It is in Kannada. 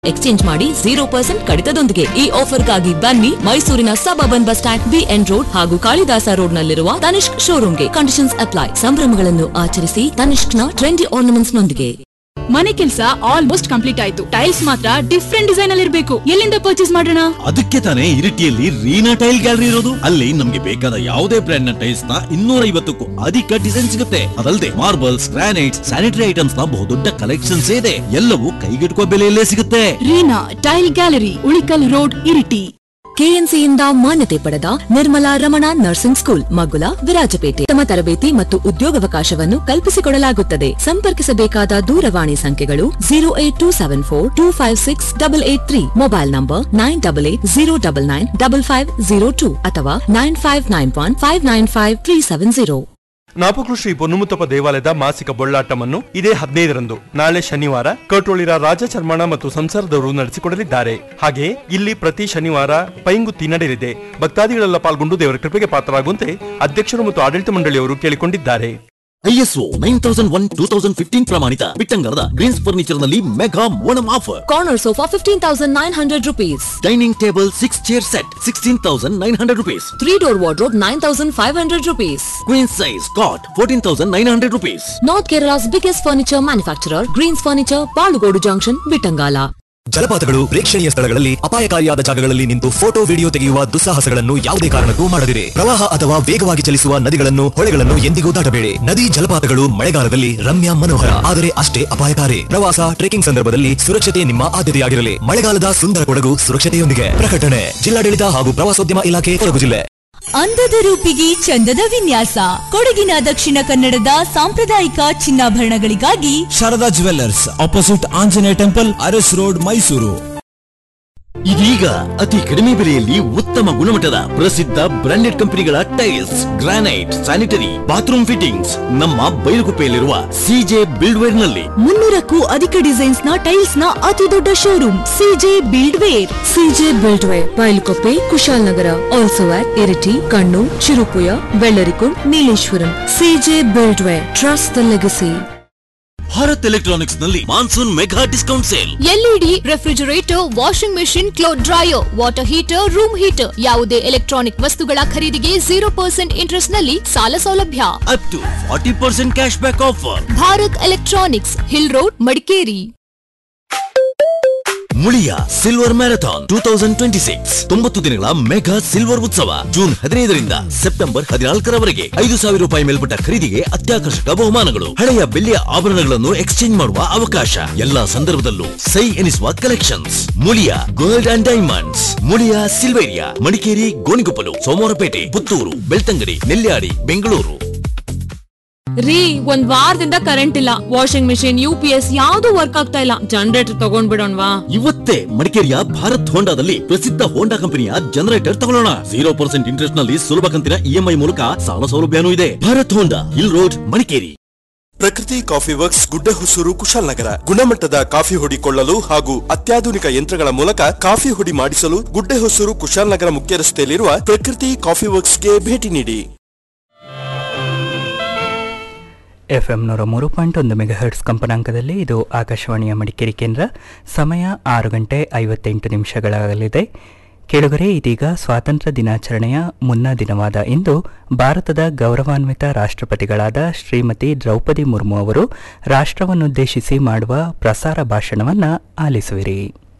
ಎಕ್ಸ್ಚೇಂಜ್ ಮಾಡಿ 0% ಕಡಿತದೊಂದಿಗೆ. ಈ ಆಫರ್ಗಾಗಿ ಬನ್ನಿ ಮೈಸೂರಿನ suburban bus stand, BN road ಹಾಗೂ ಕಾಳಿದಾಸ ರೋಡ್ ನಲ್ಲಿರುವ ತನಿಷ್ಕ್ ಶೋರೂಮ್ಗೆ. Conditions apply. ಸಂಭ್ರಮಗಳನ್ನು ಆಚರಿಸಿ ತನಿಷ್ಕ್ನ ಟ್ರೆಂಡಿ ಆರ್ನಮೆಂಟ್ಸ್ ನೊಂದಿಗೆ. ಮನೆ ಕೆಲಸ ಆಲ್ಮೋಸ್ಟ್ ಕಂಪ್ಲೀಟ್ ಆಯ್ತು. ಟೈಲ್ಸ್ ಮಾತ್ರ ಡಿಫ್ರೆಂಟ್ ಡಿಸೈನ್ ಅಲ್ಲಿ ಇರಬೇಕು. ಎಲ್ಲಿಂದ ಪರ್ಚೇಸ್ ಮಾಡೋಣ? ಅದಕ್ಕೆ ತಾನೇ ಇರಿಟಿಯಲ್ಲಿ ರೀನಾ ಟೈಲ್ ಗ್ಯಾಲರಿ ಇರೋದು. ಅಲ್ಲಿ ನಮ್ಗೆ ಬೇಕಾದ ಯಾವುದೇ ಬ್ರ್ಯಾಂಡ್ ನ ಟೈಲ್ಸ್ ನ 250ಕ್ಕೂ ಅಧಿಕ ಡಿಸೈನ್ ಸಿಗುತ್ತೆ. ಅದಲ್ಲದೆ ಮಾರ್ಬಲ್ಸ್, ಗ್ರಾನೈಟ್ಸ್, ಸ್ಯಾನಿಟರಿ ಐಟಮ್ಸ್ ನ ಬಹುದೊಡ್ಡ ಕಲೆಕ್ಷನ್ಸ್ ಇದೆ. ಎಲ್ಲವೂ ಕೈಗೆಟುಕುವ ಬೆಲೆಯಲ್ಲೇ ಸಿಗುತ್ತೆ. Reena tail gallery, Ulikkal road, Iritty. ಕೆಎನ್ಸಿಯಿಂದ ಮಾನ್ಯತೆ ಪಡೆದ ನಿರ್ಮಲಾ ರಮಣ ನರ್ಸಿಂಗ್ ಸ್ಕೂಲ್, ಮಗುಲ, ವಿರಾಜಪೇಟೆ. ತಮ್ಮ ತರಬೇತಿ ಮತ್ತು ಉದ್ಯೋಗಾವಕಾಶವನ್ನು ಕಲ್ಪಿಸಿಕೊಡಲಾಗುತ್ತದೆ. ಸಂಪರ್ಕಿಸಬೇಕಾದ ದೂರವಾಣಿ ಸಂಖ್ಯೆಗಳು 08274256883, ಮೊಬೈಲ್ ನಂಬರ್ 9880995502 ಅಥವಾ 9591595370. ನಾಪಕ್ಲು ಶ್ರೀ ಪೊನ್ನುಮುತ್ತಪ್ಪ ದೇವಾಲಯದ ಮಾಸಿಕ ಬೊಳ್ಳಾಟವನ್ನು ಇದೇ 15ರಂದು, ನಾಳೆ ಶನಿವಾರ ಕಟೋಳಿರ ರಾಜ ಚರ್ಮಣ ಮತ್ತು ಸಂಸಾರದವರು ನಡೆಸಿಕೊಡಲಿದ್ದಾರೆ. ಹಾಗೆ ಇಲ್ಲಿ ಪ್ರತಿ ಶನಿವಾರ ಪೈಂಗುತ್ತಿ ನಡೆಯಲಿದೆ. ಭಕ್ತಾದಿಗಳೆಲ್ಲ ಪಾಲ್ಗೊಂಡು ದೇವರ ಕೃಪೆಗೆ ಪಾತ್ರರಾಗುವಂತೆ ಅಧ್ಯಕ್ಷರು ಮತ್ತು ಆಡಳಿತ ಮಂಡಳಿಯವರು ಕೇಳಿಕೊಂಡಿದ್ದಾರೆ. ISO 9001-2015 ಪ್ರಮಾಣಿತ ಬಿಟ್ಟಂಗರದ ಗ್ರೀನ್ಸ್ ಫರ್ನಿಚರ್ ನಲ್ಲಿ mega Onam offer. Corner sofa 15,900 rupees. Dining table 6 chair set 16,900 rupees. 3-door wardrobe 9,500 rupees. Queen size cot 14,900 rupees. North Kerala's biggest furniture manufacturer, Greens Furniture, Palugodu Junction, Bittangala. ಜಲಪಾತಗಳು, ಪ್ರೇಕ್ಷಣೀಯ ಸ್ಥಳಗಳಲ್ಲಿ ಅಪಾಯಕಾರಿಯಾದ ಜಾಗಗಳಲ್ಲಿ ನಿಂತು ಫೋಟೋ, ವಿಡಿಯೋ ತೆಗೆಯುವ ದುಸ್ಸಾಹಸಗಳನ್ನು ಯಾವುದೇ ಕಾರಣಕ್ಕೂ ಮಾಡದಿರಿ. ಪ್ರವಾಹ ಅಥವಾ ವೇಗವಾಗಿ ಚಲಿಸುವ ನದಿಗಳನ್ನು, ಹೊಳೆಗಳನ್ನು ಎಂದಿಗೂ ದಾಟಬೇಡಿ. ನದಿ, ಜಲಪಾತಗಳು ಮಳೆಗಾಲದಲ್ಲಿ ರಮ್ಯ, ಮನೋಹರ, ಆದರೆ ಅಷ್ಟೇ ಅಪಾಯಕಾರಿ. ಪ್ರವಾಸ, ಟ್ರೆಕಿಂಗ್ ಸಂದರ್ಭದಲ್ಲಿ ಸುರಕ್ಷತೆ ನಿಮ್ಮ ಆದ್ಯತೆಯಾಗಿರಲಿ. ಮಳೆಗಾಲದ ಸುಂದರ ಕೊಡಗು ಸುರಕ್ಷತೆಯೊಂದಿಗೆ. ಪ್ರಕಟಣೆ ಜಿಲ್ಲಾಡಳಿತ ಹಾಗೂ ಪ್ರವಾಸೋದ್ಯಮ ಇಲಾಖೆ, ಕೊಡಗು ಜಿಲ್ಲೆ. ಅಂದದ ರೂಪಿಗೆ ಚಂದದ ವಿನ್ಯಾಸ. ಕೊಡಗಿನ ದಕ್ಷಿಣ ಕನ್ನಡದ ಸಾಂಪ್ರದಾಯಿಕ ಚಿನ್ನಾಭರಣಗಳಿಗಾಗಿ Sharada jewellers, opposite Anjaneya temple, Aras road, Mysuru. ಇದೀಗ ಅತಿ ಕಡಿಮೆ ಬೆಲೆಯಲ್ಲಿ ಉತ್ತಮ ಗುಣಮಟ್ಟದ ಪ್ರಸಿದ್ಧ ಬ್ರಾಂಡೆಡ್ ಕಂಪನಿಗಳ tiles, granite, sanitary, bathroom fittings ನಮ್ಮ ಬೈಲುಗುಪ್ಪೆಯಲ್ಲಿರುವ CJ ಬಿಲ್ಡ್ವೇರ್ ನಲ್ಲಿ. 300ಕ್ಕೂ ಅಧಿಕ ಡಿಸೈನ್ಸ್ ನ ಟೈಲ್ಸ್ ನ ಅತಿ ದೊಡ್ಡ showroom CJ ಬಿಲ್ಡ್ವೇರ್. CJ ಬಿಲ್ಡ್ವೇರ್, ಬೈಲುಗುಪ್ಪೆ, Kushalnagar, also at Iritty, Kannur, Cherupuzha, Vellarikundu, Nileshwaram. CJ ಬಿಲ್ಡ್ವೇರ್, trust the legacy. Bharat electronics ನಲ್ಲಿ monsoon mega discount sale. LED, refrigerator, washing machine, cloth dryer, water heater, room heater, ಯಾವುದೇ ಎಲೆಕ್ಟ್ರಾನಿಕ್ ವಸ್ತುಗಳ ಖರೀದಿಗೆ 0% ಇಂಟ್ರೆಸ್ಟ್ ನಲ್ಲಿ ಸಾಲ ಸೌಲಭ್ಯ. Up to 40% cash back offer. Bharat electronics, hill road, Madikeri. Muliya silver marathon 2026 90 ದಿನಗಳ ಮೆಗಾ ಸಿಲ್ವರ್ ಉತ್ಸವ ಜೂನ್ 15ರಿಂದ ಸೆಪ್ಟೆಂಬರ್ 14ರವರೆಗೆ. 5,000 ರೂಪಾಯಿ ಮೇಲ್ಪಟ್ಟ ಖರೀದಿಗೆ ಅತ್ಯಾಕರ್ಷಕ ಬಹುಮಾನಗಳು. ಹಳೆಯ ಬೆಳ್ಳಿಯ ಆಭರಣಗಳನ್ನು ಎಕ್ಸ್ಚೇಂಜ್ ಮಾಡುವ ಅವಕಾಶ. ಎಲ್ಲಾ ಸಂದರ್ಭದಲ್ಲೂ ಸೈ ಎನಿಸುವ collections. Muliya gold and diamonds, Muliya Silveria, Madikeri, Gonikoppal, Somwarpet, Puttur, Belthangady, Nelyadi, Bengaluru. ರೀ, ಒಂದ್ ವಾರದಿಂದ ಕರೆಂಟ್ ಇಲ್ಲ. ವಾಷಿಂಗ್ ಮಿಷಿನ್, UPS ಯಾವ್ದು ವರ್ಕ್ ಆಗ್ತಾ ಇಲ್ಲ. ಜನರೇಟರ್ ತಗೊಂಡ್ಬಿಡೋಣವಾ? ಇವತ್ತೇ ಮಡಿಕೇರಿಯ ಭಾರತ್ ಹೋಂಡಾದಲ್ಲಿ ಪ್ರಸಿದ್ಧ ಹೋಂಡಾ ಕಂಪನಿಯ ಜನರೇಟರ್ ತಗೊಳ್ಳೋಣ. 0% ಇಂಟ್ರೆಸ್ಟ್ ನಲ್ಲಿ ಸುಲಭ ಕಂತಿನ EMI ಮೂಲಕ ಸಾಲ ಸೌಲಭ್ಯನೂ ಇದೆ. ಭಾರತ್ ಹೋಂಡಾ, ಹಿಲ್ ರೋಡ್, ಮಡಿಕೇರಿ. ಪ್ರಕೃತಿ ಕಾಫಿ ವರ್ಕ್ಸ್, ಗುಡ್ಡೆಹೊಸೂರು, ಕುಶಾಲನಗರ. ಗುಣಮಟ್ಟದ ಕಾಫಿ ಹೊಡಿಕೊಳ್ಳಲು ಹಾಗೂ ಅತ್ಯಾಧುನಿಕ ಯಂತ್ರಗಳ ಮೂಲಕ ಕಾಫಿ ಹುಡಿ ಮಾಡಿಸಲು ಗುಡ್ಡೆಹೊಸೂರು, ಕುಶಾಲನಗರ ಮುಖ್ಯ ರಸ್ತೆಯಲ್ಲಿರುವ ಪ್ರಕೃತಿ ಕಾಫಿ ವರ್ಕ್ಸ್ಗೆ ಭೇಟಿ ನೀಡಿ. FM 103.1 ಮೆಗಾಹರ್ಟ್ಸ್ ಕಂಪನಾಂಕದಲ್ಲಿ ಇದು ಆಕಾಶವಾಣಿಯ ಮಡಿಕೇರಿ ಕೇಂದ್ರ. ಸಮಯ 6:58 ಕೇಳುಗರೆ, ಇದೀಗ ಸ್ವಾತಂತ್ರ್ಯ ದಿನಾಚರಣೆಯ ಮುನ್ನಾ ದಿನವಾದ ಇಂದು ಭಾರತದ ಗೌರವಾನ್ವಿತ ರಾಷ್ಟ್ರಪತಿಗಳಾದ ಶ್ರೀಮತಿ ದ್ರೌಪದಿ ಮುರ್ಮು ಅವರು ರಾಷ್ಟ್ರವನ್ನುದ್ದೇಶಿಸಿ ಮಾಡುವ ಪ್ರಸಾರ ಭಾಷಣವನ್ನು ಆಲಿಸುವಿರಿ.